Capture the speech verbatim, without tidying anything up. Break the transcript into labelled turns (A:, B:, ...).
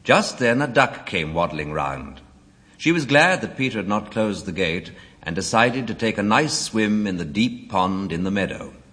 A: Just then a duck came waddling round. She was glad that Peter had not closed the gate, and decided to take a nice swim in the deep pond in the meadow.